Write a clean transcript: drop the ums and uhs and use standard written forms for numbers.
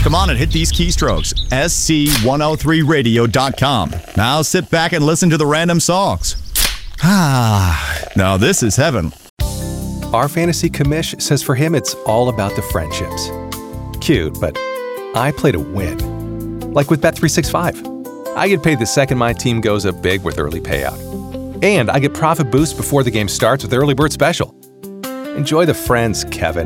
Come on and hit these keystrokes. SC103radio.com. Now sit back and listen to the random songs. Now this is heaven. Our fantasy commish says for him it's all about the friendships. Cute, but I play to win. Like with Bet365. I get paid the second my team goes up big with early payout. And I get profit boost before the game starts with Early Bird Special. Enjoy the friends, Kevin.